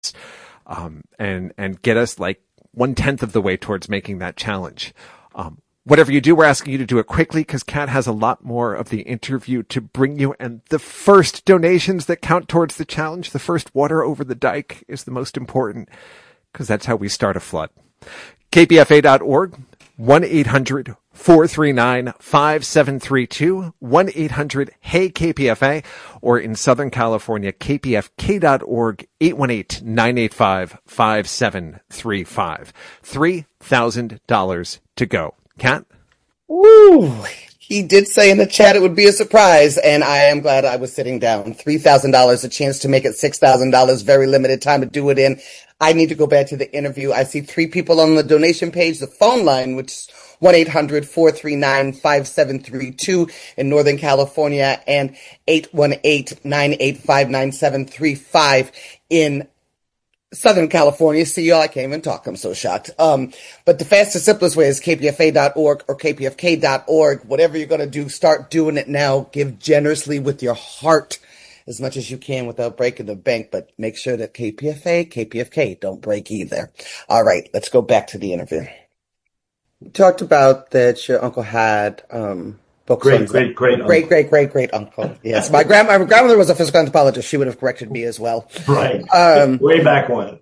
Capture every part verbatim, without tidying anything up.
um, and and get us like one tenth of the way towards making that challenge. Um, whatever you do, we're asking you to do it quickly because Kat has a lot more of the interview to bring you. And the first donations that count towards the challenge, the first water over the dike, is the most important because that's how we start a flood. K P F A dot org, one eight hundred four three nine five seven three two, one eight hundred hey K P F A, or in Southern California, K P F K dot org, eight one eight nine eight five five seven three five. three thousand dollars to go. Kat? Woo! He did say in the chat it would be a surprise, and I am glad I was sitting down. three thousand dollars, a chance to make it six thousand dollars, very limited time to do it in. I need to go back to the interview. I see three people on the donation page. The phone line, which is one eight hundred four three nine five seven three two in Northern California, and eight one eight nine eight five nine seven three five in Southern California. See y'all, I can't even talk. I'm so shocked. Um, but the fastest, simplest way is K P F A dot org or K P F K dot org. Whatever you're going to do, start doing it now. Give generously with your heart as much as you can without breaking the bank, but make sure that K P F A, K P F K don't break either. All right, let's go back to the interview. You talked about that your uncle had, um, books great, on great, great, great, great, great, great, great uncle. Yes, my grandma, my grandmother was a physical anthropologist. She would have corrected me as well. Right. Um, Way back when.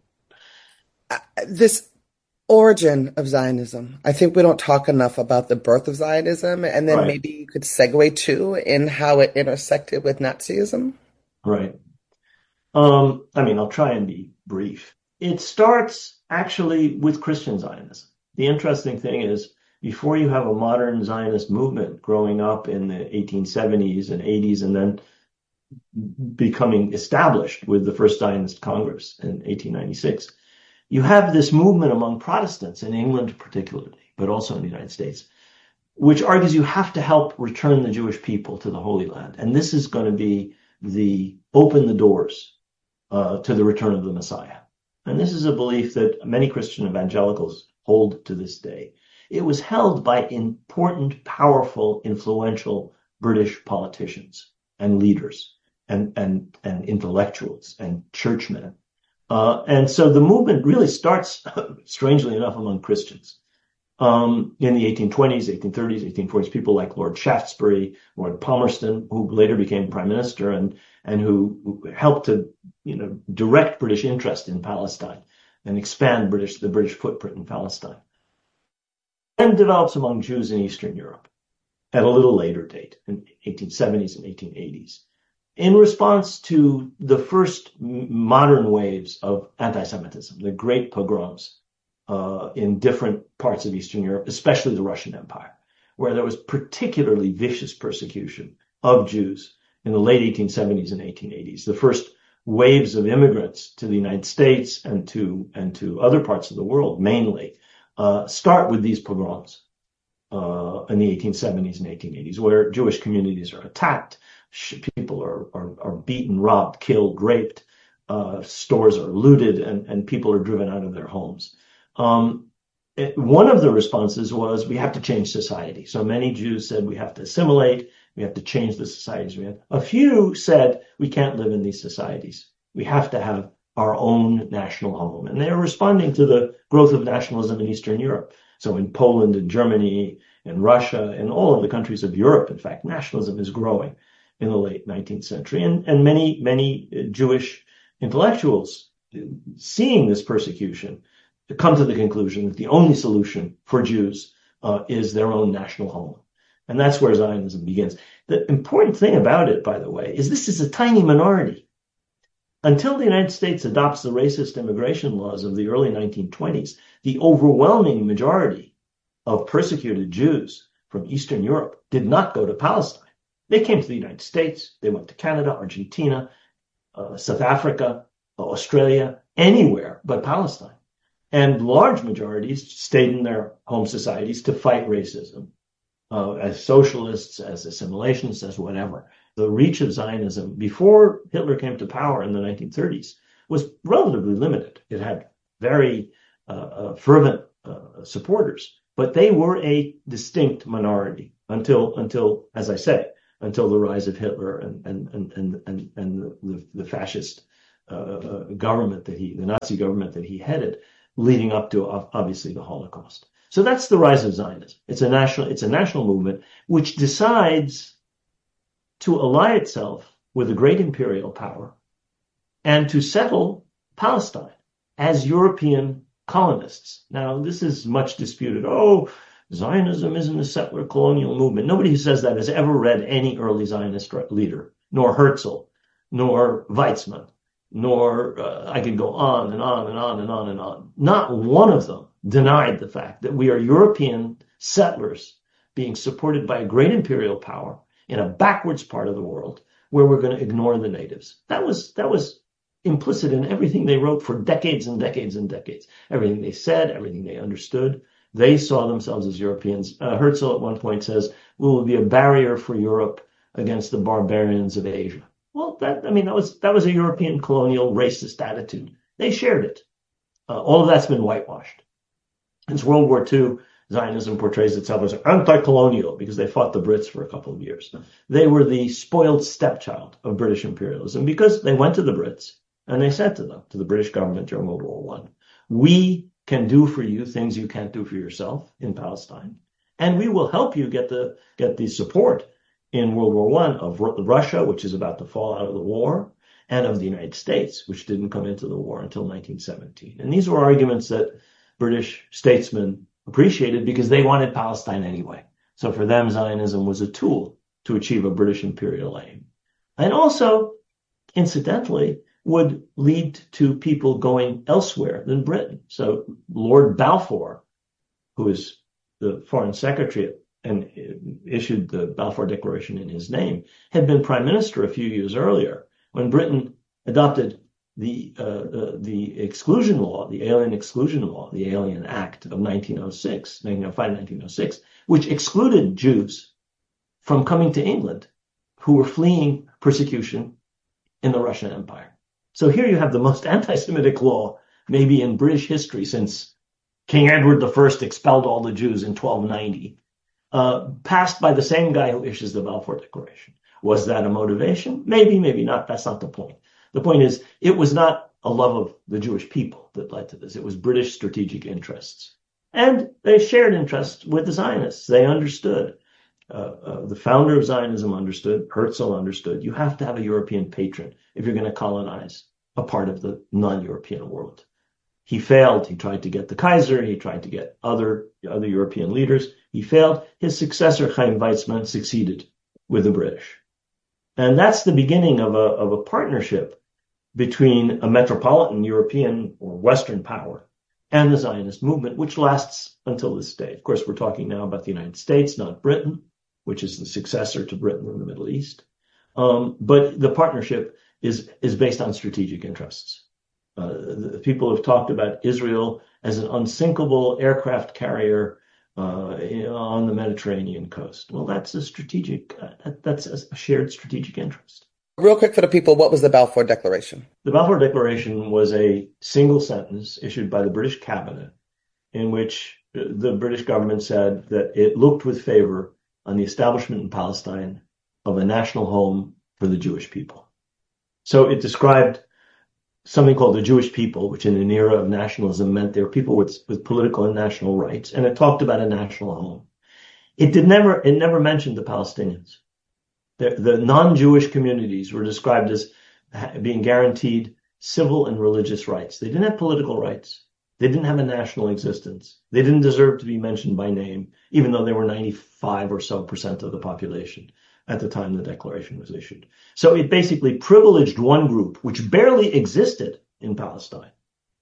This origin of Zionism, I think we don't talk enough about the birth of Zionism, and then right. maybe you could segue too in how it intersected with Nazism. Right. Um, I mean, I'll try and be brief. It starts actually with Christian Zionism. The interesting thing is, before you have a modern Zionist movement growing up in the eighteen seventies and eighties and then becoming established with the first Zionist Congress in eighteen ninety-six, you have this movement among Protestants in England particularly, but also in the United States, which argues you have to help return the Jewish people to the Holy Land. And this is going to be the open the doors uh, to the return of the Messiah. And this is a belief that many Christian evangelicals hold to this day. It was held by important, powerful, influential British politicians and leaders and, and, and intellectuals and churchmen. Uh, and so the movement really starts, strangely enough, among Christians. Um, in the eighteen twenties, eighteen thirties, eighteen forties, people like Lord Shaftesbury, Lord Palmerston, who later became prime minister and, and who helped to, you know, direct British interest in Palestine and expand British, the British footprint in Palestine. And develops among Jews in Eastern Europe at a little later date, in eighteen seventies and eighteen eighties, in response to the first modern waves of anti-Semitism, the great pogroms uh, in different parts of Eastern Europe, especially the Russian Empire, where there was particularly vicious persecution of Jews in the late eighteen seventies and eighteen eighties. The first waves of immigrants to the United States and to and to other parts of the world, mainly, uh, start with these pogroms uh, in the eighteen seventies and eighteen eighties, where Jewish communities are attacked, people are are, are beaten, robbed, killed, raped, uh, stores are looted, and, and people are driven out of their homes. Um, it, one of the responses was, we have to change society. So many Jews said we have to assimilate, we have to change the societies we have. A few said we can't live in these societies. We have to have our own national home. And they are responding to the growth of nationalism in Eastern Europe. So in Poland and Germany and Russia and all of the countries of Europe, in fact, nationalism is growing in the late nineteenth century. And, and many, many Jewish intellectuals, seeing this persecution, come to the conclusion that the only solution for Jews uh, is their own national home. And that's where Zionism begins. The important thing about it, by the way, is this is a tiny minority. Until the United States adopts the racist immigration laws of the early nineteen twenties, the overwhelming majority of persecuted Jews from Eastern Europe did not go to Palestine. They came to the United States. They went to Canada, Argentina, uh, South Africa, Australia, anywhere but Palestine. And large majorities stayed in their home societies to fight racism, uh, as socialists, as assimilationists, as whatever. The reach of Zionism before Hitler came to power in the nineteen thirties was relatively limited. It had very uh, uh, fervent uh, supporters, but they were a distinct minority until, until, as I say, until the rise of Hitler and and and and and, and the, the fascist uh, government that he, the Nazi government that he headed, leading up to obviously the Holocaust. So that's the rise of Zionism. It's a national, it's a national movement which decides to ally itself with a great imperial power and to settle Palestine as European colonists. Now, this is much disputed. Oh, Zionism isn't a settler colonial movement. Nobody who says that has ever read any early Zionist leader, nor Herzl, nor Weizmann, nor uh, I could go on and on and on and on and on. Not one of them denied the fact that we are European settlers being supported by a great imperial power in a backwards part of the world where we're going to ignore the natives. That was that was implicit in everything they wrote for decades and decades and decades. Everything they said, everything they understood. They saw themselves as Europeans. Uh, Herzl at one point says, we will be a barrier for Europe against the barbarians of Asia. Well, that, I mean, that was, that was a European colonial racist attitude. They shared it. Uh, all of that's been whitewashed. Since World War Two, Zionism portrays itself as anti-colonial because they fought the Brits for a couple of years. They were the spoiled stepchild of British imperialism because they went to the Brits and they said to them, to the British government during World War One, we can do for you things you can't do for yourself in Palestine, and we will help you get the get the support in World War One of Russia, which is about to fall out of the war, and of the United States, which didn't come into the war until nineteen seventeen. And these were arguments that British statesmen appreciated because they wanted Palestine anyway. So for them, Zionism was a tool to achieve a British imperial aim. And also, incidentally, would lead to people going elsewhere than Britain. So Lord Balfour, who is the foreign secretary and issued the Balfour Declaration in his name, had been prime minister a few years earlier when Britain adopted the uh, uh, the exclusion law, the Alien Exclusion Law, the Alien Act of nineteen oh six, nineteen oh five, nineteen oh six, which excluded Jews from coming to England who were fleeing persecution in the Russian Empire. So here you have the most anti-Semitic law maybe in British history since King Edward the First expelled all the Jews in twelve ninety, uh, passed by the same guy who issues the Balfour Declaration. Was that a motivation? Maybe, maybe not. That's not the point. The point is, it was not a love of the Jewish people that led to this. It was British strategic interests. And they shared interests with the Zionists. They understood. Uh, uh, the founder of Zionism understood. Herzl understood. You have to have a European patron if you're going to colonize a part of the non-European world. He failed. He tried to get the Kaiser. He tried to get other, other European leaders. He failed. His successor, Chaim Weizmann, succeeded with the British. And that's the beginning of a, of a partnership between a metropolitan European or Western power and the Zionist movement, which lasts until this day. Of course, we're talking now about the United States, not Britain, which is the successor to Britain in the Middle East. Um, but the partnership is, is based on strategic interests. Uh, the, people have talked about Israel as an unsinkable aircraft carrier uh, on the Mediterranean coast. Well, that's a strategic, uh, that's a shared strategic interest. Real quick for the people, what was the Balfour Declaration? The Balfour Declaration was a single sentence issued by the British cabinet in which the British government said that it looked with favor on the establishment in Palestine of a national home for the Jewish people. So it described something called the Jewish people, which in an era of nationalism meant they were people with, with political and national rights, and it talked about a national home. It did never, it never mentioned the Palestinians. The, the non-Jewish communities were described as being guaranteed civil and religious rights. They didn't have political rights. They didn't have a national existence. They didn't deserve to be mentioned by name, even though they were ninety-five or so percent of the population at the time the declaration was issued. So it basically privileged one group, which barely existed in Palestine.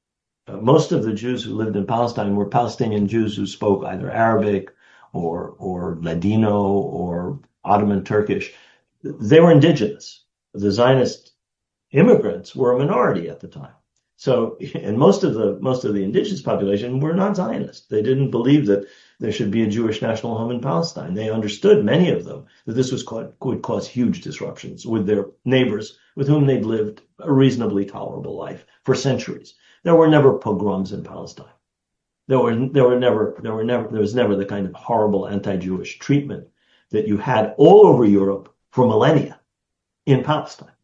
Uh, most of the Jews who lived in Palestine were Palestinian Jews who spoke either Arabic or, or Ladino or Ottoman Turkish. They were indigenous. The Zionist immigrants were a minority at the time. So, and most of the, most of the indigenous population were not Zionist. They didn't believe that there should be a Jewish national home in Palestine. They understood, many of them, that this was cause, would cause huge disruptions with their neighbors with whom they'd lived a reasonably tolerable life for centuries. There were never pogroms in Palestine. There were, there were never, there were never, there was never the kind of horrible anti-Jewish treatment that you had all over Europe for millennia in Palestine.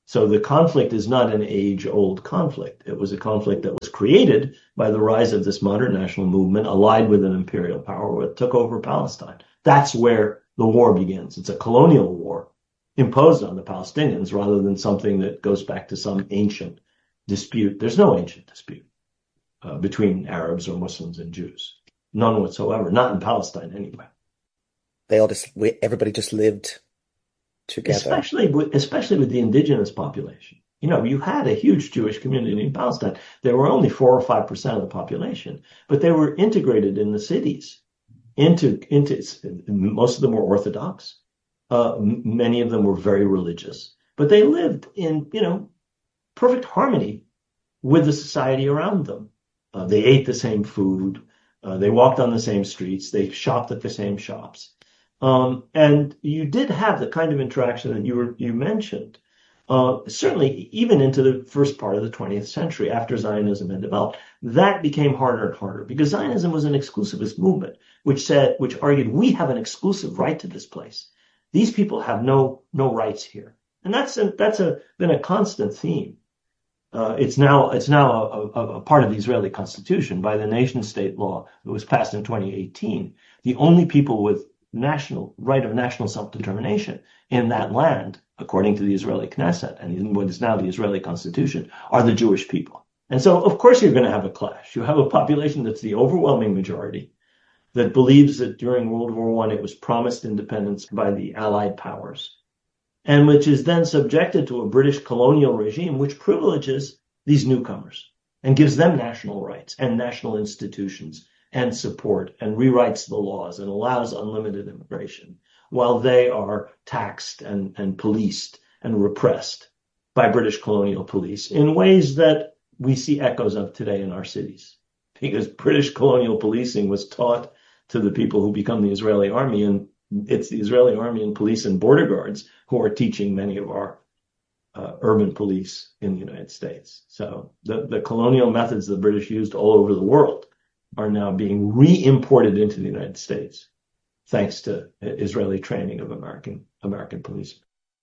So the conflict is not an age-old conflict. It was a conflict that was created by the rise of this modern national movement allied with an imperial power that took over Palestine. That's where the war begins. It's a colonial war imposed on the Palestinians rather than something that goes back to some ancient dispute. There's no ancient dispute uh, between Arabs or Muslims and Jews. None whatsoever. Not in Palestine anyway. They all just, everybody just lived together. Especially with, especially with the indigenous population. You know, you had a huge Jewish community in Palestine. There were only four or five percent of the population, but they were integrated in the cities. Into, into most of them were Orthodox. Uh, many of them were very religious, but they lived in, you know, perfect harmony with the society around them. Uh, they ate the same food. Uh, they walked on the same streets. They shopped at the same shops. Um, and you did have the kind of interaction that you were, you mentioned, uh, certainly even into the first part of the twentieth century after Zionism had developed. That became harder and harder because Zionism was an exclusivist movement, which said, which argued, we have an exclusive right to this place. These people have no, no rights here. And that's a, that's a, been a constant theme. Uh, it's now, it's now a, a, a part of the Israeli constitution by the nation state law that was passed in twenty eighteen. The only people with national right of national self-determination in that land, according to the Israeli Knesset and what is now the Israeli constitution, are the Jewish people. And so, of course, you're going to have a clash. You have a population that's the overwhelming majority that believes that during World War One it was promised independence by the Allied powers, and which is then subjected to a British colonial regime which privileges these newcomers and gives them national rights and national institutions and support and rewrites the laws and allows unlimited immigration while they are taxed and, and policed and repressed by British colonial police in ways that we see echoes of today in our cities. Because British colonial policing was taught to the people who become the Israeli army, and it's the Israeli army and police and border guards who are teaching many of our uh, urban police in the United States. So the, the colonial methods the British used all over the world are now being re-imported into the United States, thanks to Israeli training of American American police.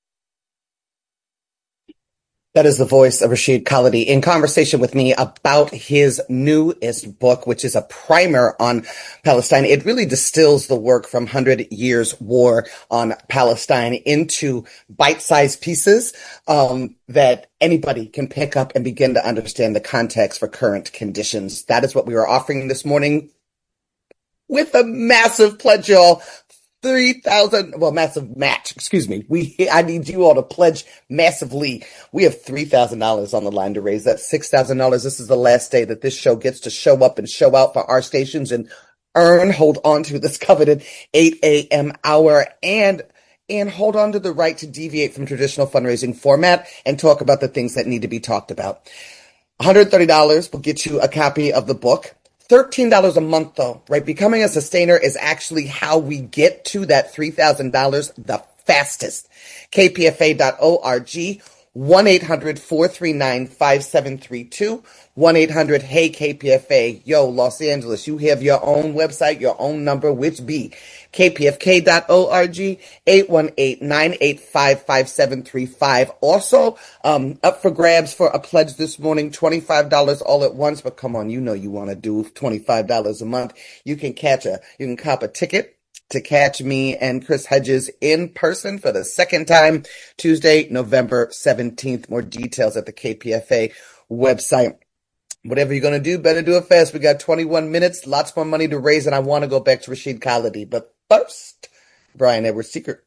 That is the voice of Rashid Khalidi in conversation with me about his newest book, which is a primer on Palestine. It really distills the work from Hundred Years' War on Palestine into bite-sized pieces um, that anybody can pick up and begin to understand the context for current conditions. That is what we are offering this morning with a massive pledge, y'all. three thousand, well, massive match, excuse me. We, I need you all to pledge massively. We have three thousand dollars on the line to raise. That's six thousand dollars. This is the last day that this show gets to show up and show out for our stations and earn, hold on to this coveted eight a.m. hour and, and hold on to the right to deviate from traditional fundraising format and talk about the things that need to be talked about. one hundred thirty dollars will get you a copy of the book. thirteen dollars a month, though, right? Becoming a sustainer is actually how we get to that three thousand dollars the fastest. K P F A dot org, one eight hundred four three nine five seven three two, one eight hundred hey K P F A. Yo, Los Angeles, you have your own website, your own number, which be K P F K dot org, eight one eight nine eight five five seven three five. Also, um, up for grabs for a pledge this morning, twenty-five dollars all at once. But come on, you know you want to do twenty-five dollars a month. You can catch a, you can cop a ticket to catch me and Chris Hedges in person for the second time, Tuesday, November seventeenth. More details at the K P F A website. Whatever you're going to do, better do it fast. We got twenty-one minutes, lots more money to raise, and I want to go back to Rashid Khalidi. But first, Brian Edwards Secret.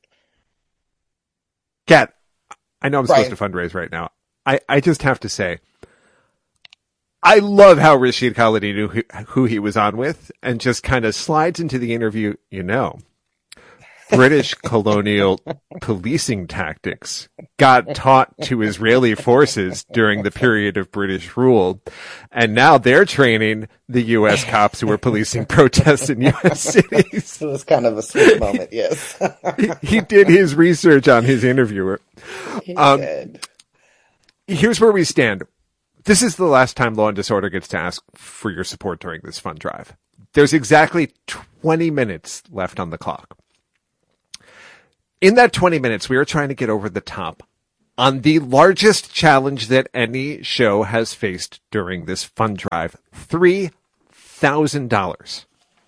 Kat, I know I'm Brian. supposed to fundraise right now. I, I just have to say, I love how Rashid Khalidi knew who, who he was on with and just kind of slides into the interview, you know. British colonial policing tactics got taught to Israeli forces during the period of British rule, and now they're training the U S cops who are policing protests in U S cities. It was kind of a sweet moment, yes. he, he did his research on his interviewer. He um, did. Here's where we stand. This is the last time Law and Disorder gets to ask for your support during this fund drive. There's exactly twenty minutes left on the clock. In that twenty minutes, we are trying to get over the top on the largest challenge that any show has faced during this fund drive, three thousand dollars.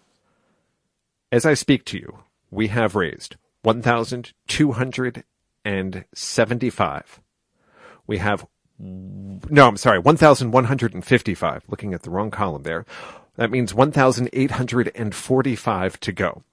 As I speak to you, we have raised one thousand two hundred seventy-five. We have, no, I'm sorry, one thousand one hundred fifty-five, looking at the wrong column there. That means one thousand eight hundred forty-five to go.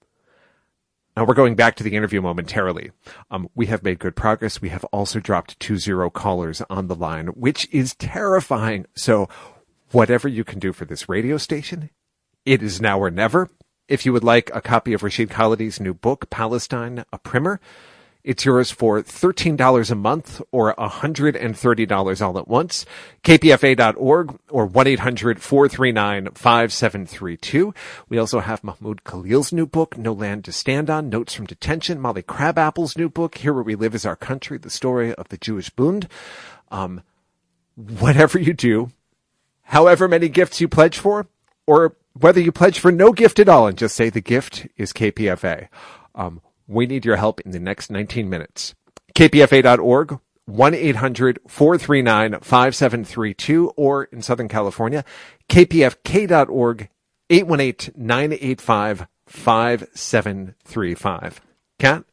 Now we're going back to the interview momentarily. Um, we have made good progress. We have also dropped two zero callers on the line, which is terrifying. So whatever you can do for this radio station, it is now or never. If you would like a copy of Rashid Khalidi's new book, Palestine, a primer, it's yours for thirteen dollars a month or one hundred thirty dollars all at once. K P F A dot org or one eight hundred four three nine five seven three two. We also have Mahmoud Khalil's new book, No Land to Stand On, Notes from Detention. Molly Crabapple's new book, Here Where We Live Is Our Country, The Story of the Jewish Bund. Um, whatever you do, however many gifts you pledge for, or whether you pledge for no gift at all and just say the gift is K P F A. Um, we need your help in the next nineteen minutes. K P F A dot org, one eight hundred four three nine five seven three two, or in Southern California, K P F K dot org, eight one eight nine eight five five seven three five. Kat?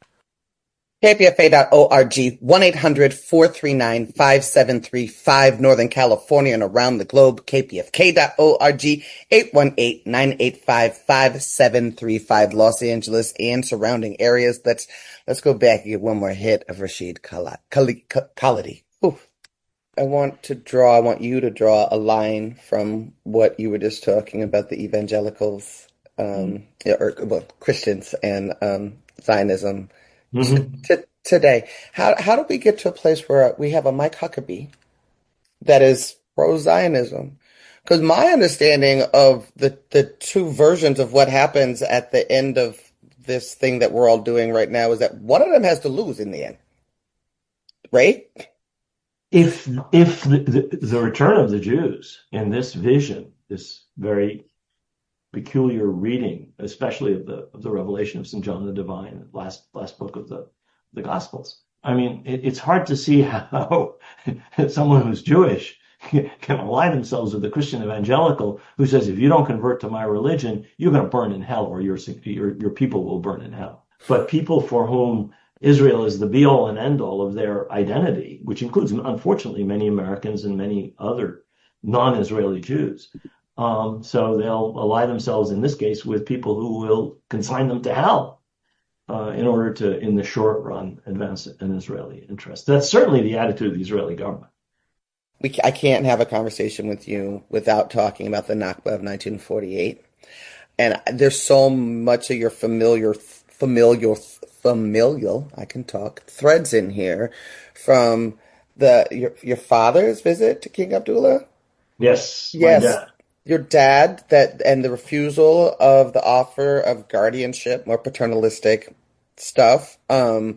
K P F A dot org, one eight hundred four three nine five seven three five, Northern California and around the globe, K P F K dot org, eight one eight nine eight five five seven three five, Los Angeles and surrounding areas. Let's let's go back and get one more hit of Rashid Khalidi. I want to draw, I want you to draw a line from what you were just talking about, the evangelicals, um, or well, Christians and um, Zionism. Mm-hmm. T- t- today, how how do we get to a place where we have a Mike Huckabee that is pro-Zionism? Because my understanding of the, the two versions of what happens at the end of this thing that we're all doing right now is that one of them has to lose in the end, right? If if the, the, the return of the Jews in this vision, this very peculiar reading, especially of the of the revelation of Saint John the Divine, last last book of the the Gospels. I mean, it, it's hard to see how someone who's Jewish can ally themselves with a Christian evangelical who says, if you don't convert to my religion, you're going to burn in hell, or your your your people will burn in hell. But people for whom Israel is the be all and end all of their identity, which includes, unfortunately, many Americans and many other non-Israeli Jews. Um, so they'll ally themselves, in this case, with people who will consign them to hell uh, in order to, in the short run, advance an Israeli interest. That's certainly the attitude of the Israeli government. We, I can't have a conversation with you without talking about the Nakba of nineteen forty-eight. And there's so much of your familiar, familiar, familial, I can talk, threads in here from the your, your father's visit to King Abdullah. Yes. Yes. Your dad, that and the refusal of the offer of guardianship, more paternalistic stuff, um,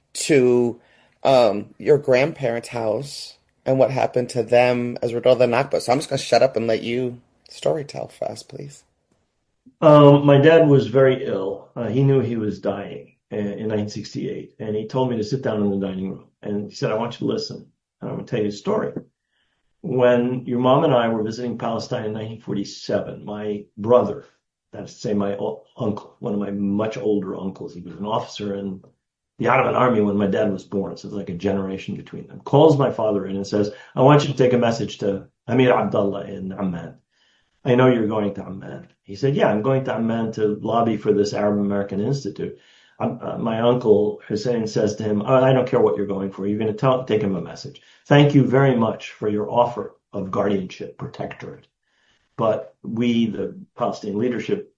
to um, your grandparents' house and what happened to them as a result of the Nakba. So I'm just going to shut up and let you story tell for us, please. Um, my dad was very ill. Uh, he knew he was dying in, in nineteen sixty-eight, and he told me to sit down in the dining room. And he said, I want you to listen, and I'm going to tell you a story. When your mom and I were visiting Palestine in nineteen forty-seven, my brother, that's to say my uncle, one of my much older uncles, he was an officer in the Ottoman army when my dad was born, so it's like a generation between them, calls my father in and says, I want you to take a message to Amir Abdullah in Amman. I know you're going to Amman. He said, yeah, I'm going to Amman to lobby for this Arab American Institute. Um, uh, my uncle Hussein says to him, oh, I don't care what you're going for. You're going to tell, take him a message. Thank you very much for your offer of guardianship, protectorate. But we, the Palestinian leadership,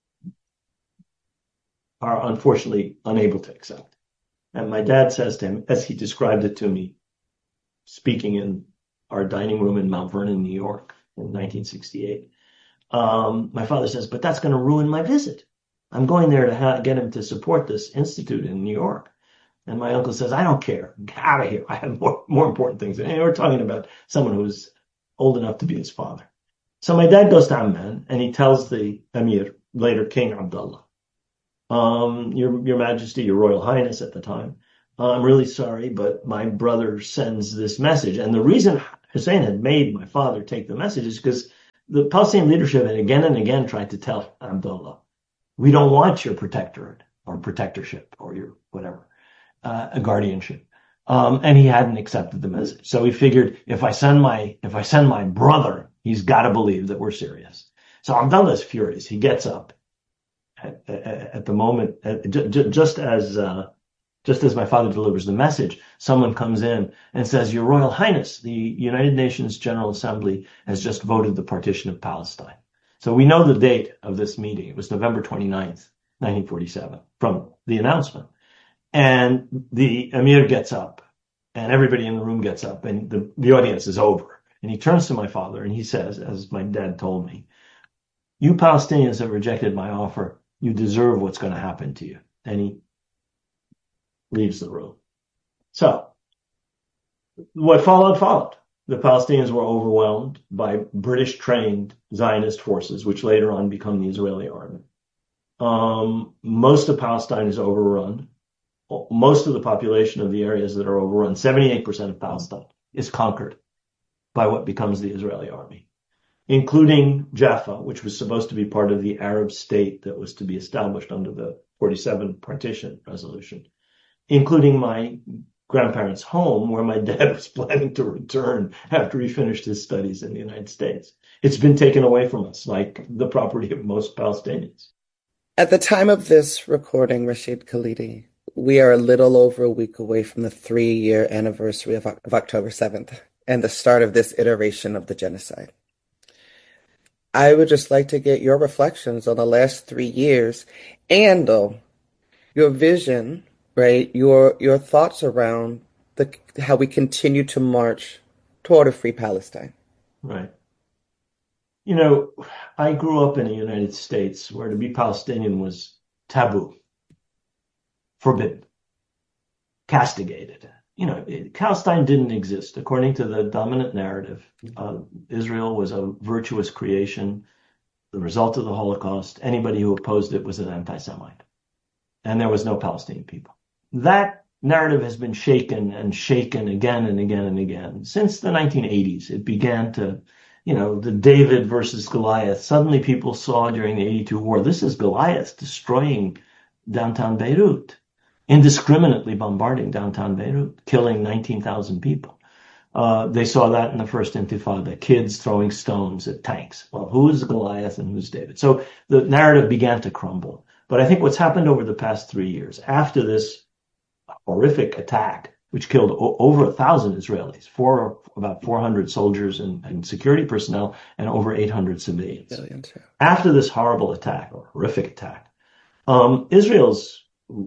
are unfortunately unable to accept. And my dad says to him, as he described it to me, speaking in our dining room in Mount Vernon, New York in nineteen sixty-eight, um, my father says, but that's going to ruin my visit. I'm going there to ha- get him to support this institute in New York. And my uncle says, I don't care. Get out of here. I have more, more important things. And we're talking about someone who's old enough to be his father. So my dad goes to Amman and he tells the Emir, later King Abdullah, um, your, your Majesty, your Royal Highness at the time, uh, I'm really sorry, but my brother sends this message. And the reason Hussein had made my father take the message is because the Palestinian leadership had again and again tried to tell Abdullah, we don't want your protectorate or protectorship or your whatever, uh, a guardianship. Um, and he hadn't accepted the message. So he figured if I send my, if I send my brother, he's got to believe that we're serious. So Abdullah is furious. He gets up at, at, at the moment, at, just as, uh, just as my father delivers the message, someone comes in and says, Your Royal Highness, the United Nations General Assembly has just voted the partition of Palestine. So we know the date of this meeting. It was November twenty-ninth, nineteen forty-seven, from the announcement. And the Emir gets up, and everybody in the room gets up, and the, the audience is over. And he turns to my father, and he says, as my dad told me, you Palestinians have rejected my offer. You deserve what's going to happen to you. And he leaves the room. So what followed, followed. The Palestinians were overwhelmed by British-trained Zionist forces, which later on become the Israeli army. Um, most of Palestine is overrun. Most of the population of the areas that are overrun, seventy-eight percent of Palestine, is conquered by what becomes the Israeli army, including Jaffa, which was supposed to be part of the Arab state that was to be established under the forty-seven partition resolution, including my grandparents' home, where my dad was planning to return after he finished his studies in the United States. It's been taken away from us, like the property of most Palestinians. At the time of this recording, Rashid Khalidi, we are a little over a week away from the three-year anniversary of, of October seventh and the start of this iteration of the genocide. I would just like to get your reflections on the last three years and uh, your vision, right? Your your thoughts around the how we continue to march toward a free Palestine. Right. You know, I grew up in the United States where to be Palestinian was taboo, forbidden, castigated. You know, it, Palestine didn't exist. According to the dominant narrative, uh, Israel was a virtuous creation, the result of the Holocaust. Anybody who opposed it was an anti-Semite. And there was no Palestinian people. That narrative has been shaken and shaken again and again and again. Since the nineteen eighties, it began to, you know, the David versus Goliath. Suddenly people saw during the eighty-two war, this is Goliath destroying downtown Beirut, indiscriminately bombarding downtown Beirut, killing nineteen thousand people. Uh, they saw that in the first Intifada, kids throwing stones at tanks. Well, who is Goliath and who's David? So the narrative began to crumble. But I think what's happened over the past three years, after this horrific attack, which killed o- over a thousand Israelis, four, about four hundred soldiers and, and security personnel, and over eight hundred civilians. Billions, yeah. After this horrible attack, or horrific attack, um, Israel's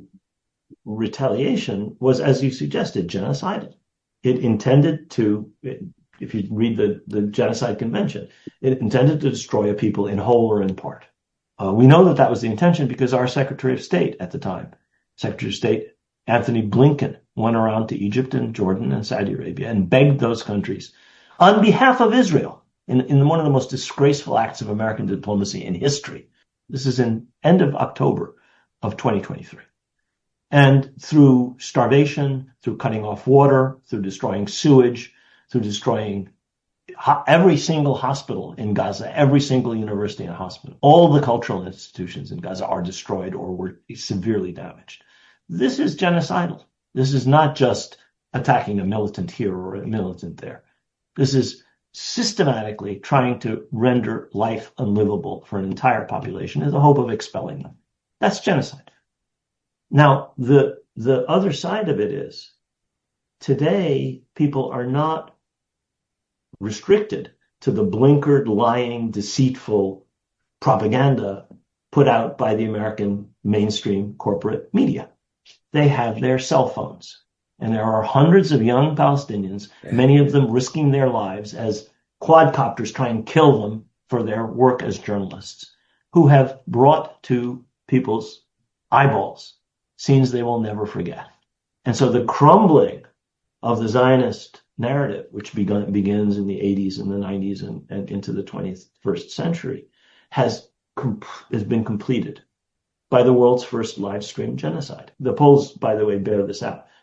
retaliation was, as you suggested, genocidal. It intended to, if you read the, the Genocide Convention, it intended to destroy a people in whole or in part. Uh, we know that that was the intention because our Secretary of State at the time, Secretary of State Anthony Blinken, went around to Egypt and Jordan and Saudi Arabia and begged those countries on behalf of Israel in, in one of the most disgraceful acts of American diplomacy in history. This is in end of October of twenty twenty-three. And through starvation, through cutting off water, through destroying sewage, through destroying ho- every single hospital in Gaza, every single university and hospital, all the cultural institutions in Gaza are destroyed or were severely damaged. This is genocidal. This is not just attacking a militant here or a militant there. This is systematically trying to render life unlivable for an entire population in the hope of expelling them. That's genocide. Now, the the other side of it is, today, people are not restricted to the blinkered, lying, deceitful propaganda put out by the American mainstream corporate media. They have their cell phones. And there are hundreds of young Palestinians, many of them risking their lives as quadcopters try and kill them for their work as journalists, who have brought to people's eyeballs scenes they will never forget. And so the crumbling of the Zionist narrative, which begun, begins in the eighties and the nineties and, and into the twenty-first century, has, comp- has been completed by the world's first live stream genocide. The polls, by the way, bear this out.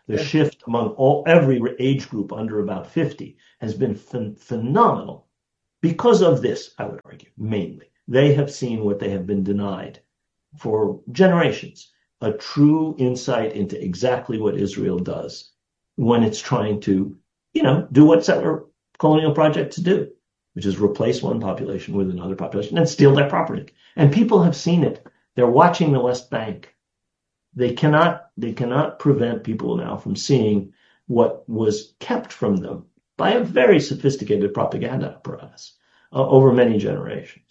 The yeah. shift among all every age group under about fifty has been ph- phenomenal because of this, I would argue, mainly. They have seen what they have been denied for generations, a true insight into exactly what Israel does when it's trying to, you know, do what settler colonial projects do, which is replace one population with another population and steal their property. And people have seen it. They're watching the West Bank. They cannot, they cannot prevent people now from seeing what was kept from them by a very sophisticated propaganda apparatus uh, over many generations.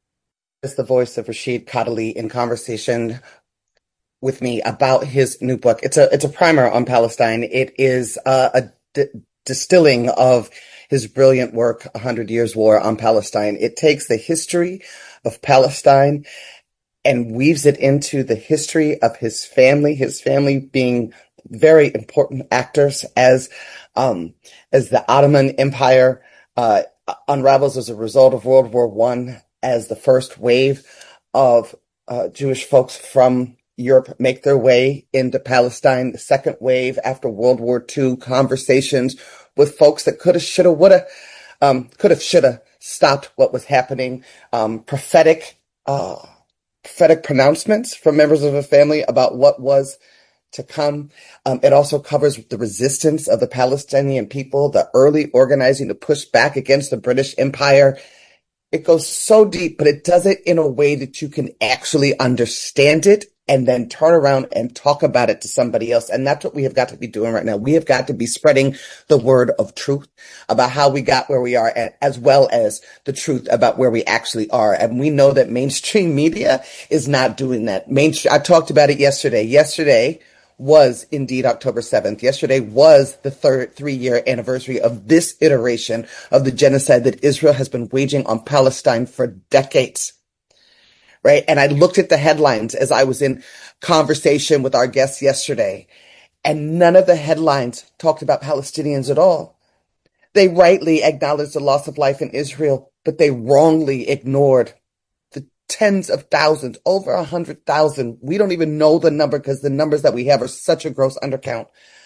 It's the voice of Rashid Khatali in conversation with me about his new book. It's a it's a primer on Palestine. It is uh, a d- distilling of his brilliant work, A Hundred Years' War on Palestine. It takes the history of Palestine and weaves it into the history of his family, his family being very important actors as um, as the Ottoman Empire uh, unravels as a result of World War One, as the first wave of uh, Jewish folks from Europe make their way into Palestine. The second wave after World War Two, conversations with folks that could have, should have, would have, um, could have, should have stopped what was happening. Um, prophetic, uh, prophetic pronouncements from members of the family about what was to come. Um, it also covers the resistance of the Palestinian people, the early organizing to push back against the British Empire. It goes so deep, but it does it in a way that you can actually understand it and then turn around and talk about it to somebody else. And that's what we have got to be doing right now. We have got to be spreading the word of truth about how we got where we are, as well as the truth about where we actually are. And we know that mainstream media is not doing that. Mainstream, I talked about it yesterday. Yesterday was indeed October seventh. Yesterday was the third three-year anniversary of this iteration of the genocide that Israel has been waging on Palestine for decades. Right. And I looked at the headlines as I was in conversation with our guests yesterday, and none of the headlines talked about Palestinians at all. They rightly acknowledged the loss of life in Israel, but they wrongly ignored the tens of thousands, over a hundred thousand. We don't even know the number because the numbers that we have are such a gross undercount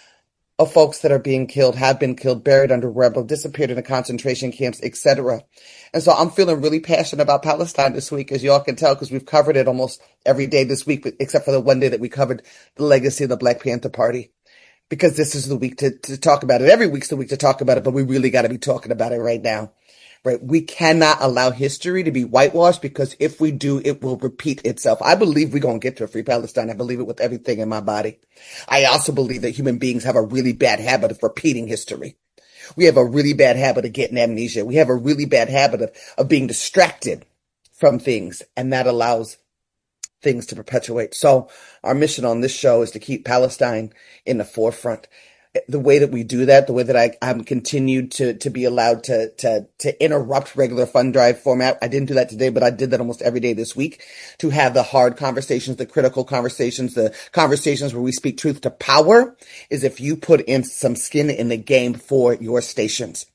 of folks that are being killed, have been killed, buried under rubble, disappeared in the concentration camps, et cetera. And so I'm feeling really passionate about Palestine this week, as y'all can tell, because we've covered it almost every day this week, except for the one day that we covered the legacy of the Black Panther Party, because this is the week to, to talk about it. Every week's the week to talk about it, but we really got to be talking about it right now. Right? We cannot allow history to be whitewashed, because if we do, it will repeat itself. I believe we're going to get to a free Palestine. I believe it with everything in my body. I also believe that human beings have a really bad habit of repeating history. We have a really bad habit of getting amnesia. We have a really bad habit of, of being distracted from things, and that allows things to perpetuate. So our mission on this show is to keep Palestine in the forefront. The way that we do that, the way that I, I'm continued to, to be allowed to, to, to interrupt regular fund drive format. I didn't do that today, but I did that almost every day this week, to have the hard conversations, the critical conversations, the conversations where we speak truth to power, is if you put in some skin in the game for your stations.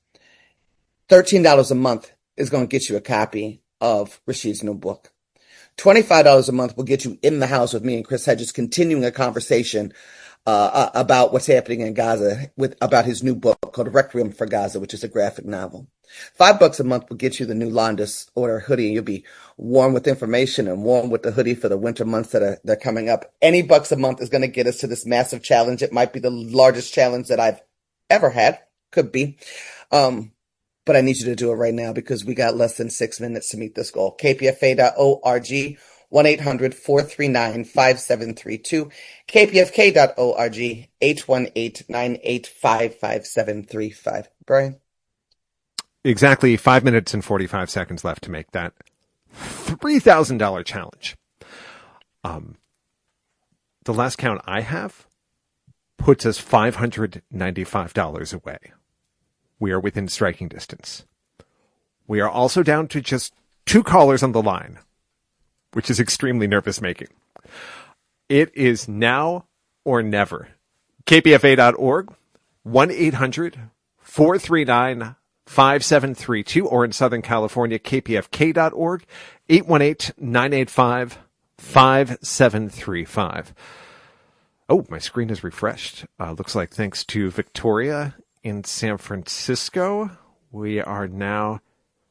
thirteen dollars a month is going to get you a copy of Rashid's new book. twenty-five dollars a month will get you in the house with me and Chris Hedges, continuing a conversation Uh, about what's happening in Gaza, with about his new book called Requiem for Gaza, which is a graphic novel. Five bucks a month will get you the new Londas Order hoodie, and you'll be warm with information and warm with the hoodie for the winter months that are they're coming up. Any bucks a month is going to get us to this massive challenge. It might be the largest challenge that I've ever had. Could be. Um, but I need you to do it right now, because we got less than six minutes to meet this goal. K P F A dot org. one eight hundred four three nine five seven three two, K P F K dot org, eight one eight nine eight five five seven three five. Brian? Exactly five minutes and forty-five seconds left to make that three thousand dollars challenge. Um, the last count I have puts us five hundred ninety-five dollars away. We are within striking distance. We are also down to just two callers on the line, which is extremely nervous-making. It is now or never. K P F A dot org, one eight hundred four three nine five seven three two, or in Southern California, K P F K dot org, eight one eight nine eight five five seven three five. Oh, my screen is refreshed. Uh, looks like thanks to Victoria in San Francisco, we are now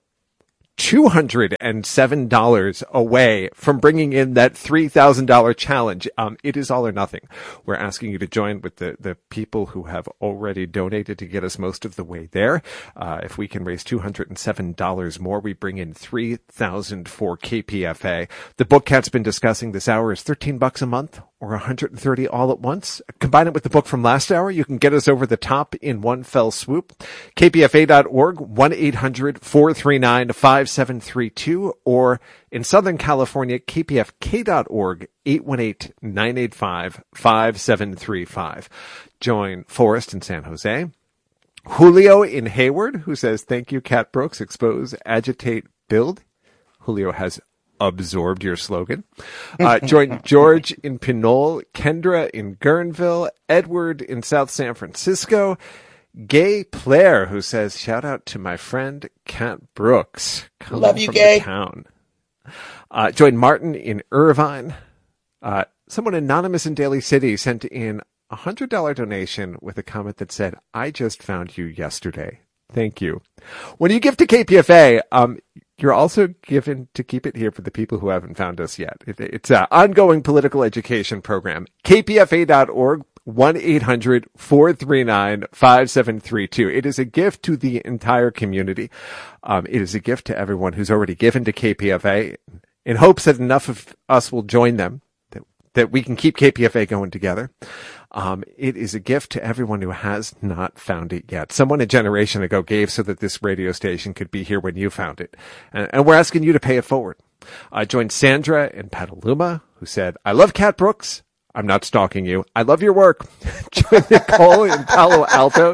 two hundred seven dollars away from bringing in that three thousand dollars challenge. Um, it is all or nothing. We're asking you to join with the, the people who have already donated to get us most of the way there. Uh, if we can raise two hundred seven dollars more, we bring in three thousand dollars for K P F A. The book Kat's been discussing this hour is thirteen bucks a month or one hundred thirty all at once. Combine it with the book from last hour. You can get us over the top in one fell swoop. K P F A dot org, one eight hundred four three nine five seven three two, or in Southern California, K P F K dot org, eight one eight nine eight five five seven three five. Join Forrest in San Jose. Julio in Hayward, who says, thank you, Kat Brooks. Expose, agitate, build. Julio has absorbed your slogan. Uh, join George in Pinole, Kendra in Guerneville, Edward in South San Francisco, Gay Player, who says, shout out to my friend Kat Brooks. Love you, from Gay. The town. Uh, join Martin in Irvine. Uh, someone anonymous in Daly City sent in a one hundred dollars donation with a comment that said, I just found you yesterday. Thank you. When you give to K P F A, um, you're also given to keep it here for the people who haven't found us yet. It, it's an ongoing political education program. K P F A dot org, one eight hundred four three nine five seven three two. It is a gift to the entire community. Um, it is a gift to everyone who's already given to K P F A in hopes that enough of us will join them, that, that we can keep K P F A going together. Um, it is a gift to everyone who has not found it yet. Someone a generation ago gave so that this radio station could be here when you found it. And, and we're asking you to pay it forward. I uh, joined Sandra in Petaluma, who said, I love Kat Brooks. I'm not stalking you. I love your work. Joined Nicole in Palo Alto,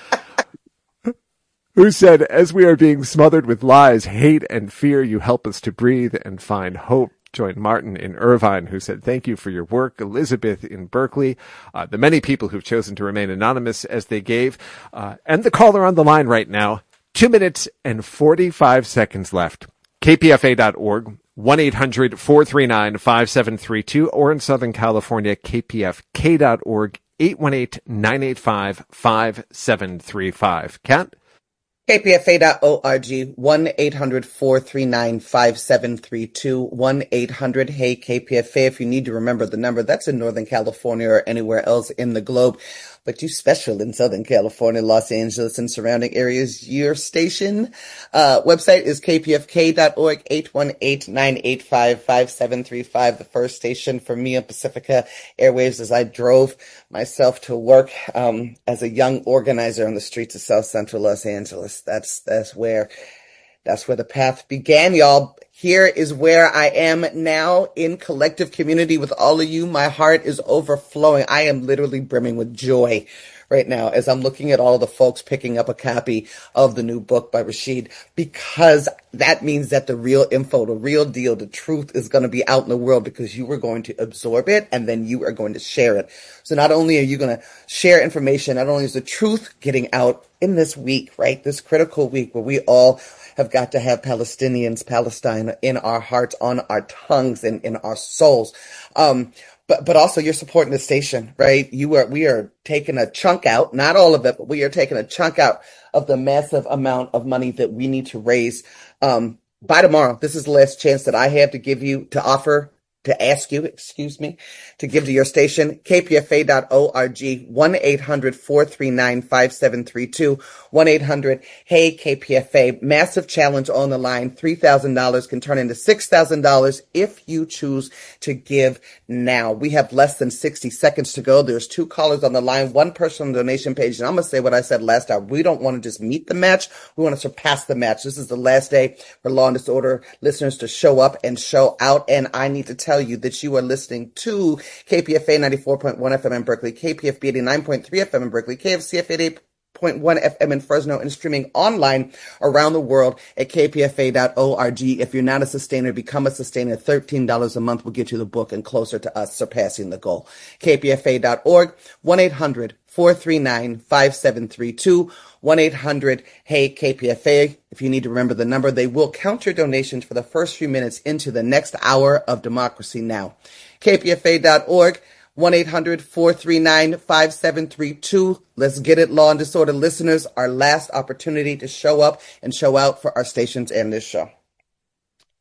who said, as we are being smothered with lies, hate, and fear, you help us to breathe and find hope. Joined Martin in Irvine, who said, thank you for your work. Elizabeth in Berkeley, uh, the many people who've chosen to remain anonymous as they gave, uh, and the caller on the line right now. Two minutes and forty-five seconds left. K P F A dot org, one eight hundred four three nine five seven three two, or in Southern California, K P F K dot org, eight one eight nine eight five five seven three five. Kat? K P F A dot org, one eight hundred four three nine five seven three two, one eight hundred hey K P F A. If you need to remember the number, that's in Northern California or anywhere else in the globe. But you special in Southern California, Los Angeles, and surrounding areas. Your station uh website is K P F K dot org, eight one eight nine eight five five seven three five. The first station for me on Pacifica Airwaves as I drove myself to work um as a young organizer on the streets of South Central Los Angeles. That's that's where that's where the path began, y'all. Here is where I am now in collective community with all of you. My heart is overflowing. I am literally brimming with joy right now as I'm looking at all the folks picking up a copy of the new book by Rashid, because that means that the real info, the real deal, the truth is going to be out in the world, because you are going to absorb it and then you are going to share it. So not only are you going to share information, not only is the truth getting out in this week, right? This critical week where we all have got to have Palestinians, Palestine in our hearts, on our tongues, and in our souls. Um, but, but also you're supporting the station, right? You are, we are taking a chunk out, not all of it, but we are taking a chunk out of the massive amount of money that we need to raise, um, by tomorrow. This is the last chance that I have to give you, to offer, to ask you, excuse me, to give to your station. K P F A dot org, one eight hundred four three nine five seven three two, one eight hundred hey K P F A. Massive challenge on the line. three thousand dollars can turn into six thousand dollars if you choose to give now. We have less than sixty seconds to go. There's two callers on the line, one person on the donation page. And I'm going to say what I said last hour. We don't want to just meet the match. We want to surpass the match. This is the last day for Law and Disorder listeners to show up and show out. And I need to tell you that you are listening to K P F A ninety-four point one F M in Berkeley, K P F B eighty-nine point three F M in Berkeley, K F C F eighty-eight point one F M in Fresno, and streaming online around the world at K P F A dot org. If you're not a sustainer, become a sustainer. thirteen dollars a month will get you the book and closer to us surpassing the goal. K P F A dot org, one eight hundred four three nine five seven three two, one eight hundred hey K P F A. If you need to remember the number, they will count your donations for the first few minutes into the next hour of Democracy Now! K P F A dot org, one eight hundred four three nine five seven three two. Let's get it, Law and Disorder listeners. Our last opportunity to show up and show out for our stations and this show.